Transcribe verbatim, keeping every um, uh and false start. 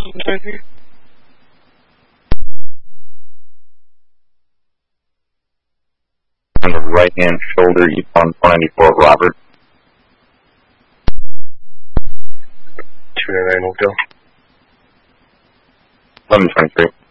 On the right hand shoulder, you found four ninety-four Robert. two nine nine Oakdale. eleven twenty-three.